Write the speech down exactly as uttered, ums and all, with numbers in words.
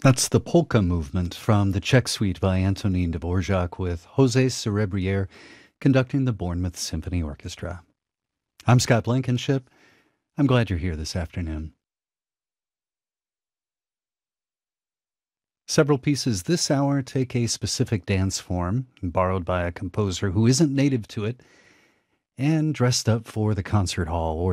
That's the polka movement from the Czech Suite by Antonin Dvorak with Jose Cerebriere conducting the Bournemouth Symphony Orchestra. I'm Scott Blankenship. I'm glad you're here this afternoon. Several pieces this hour take a specific dance form, borrowed by a composer who isn't native to it, and dressed up for the concert hall or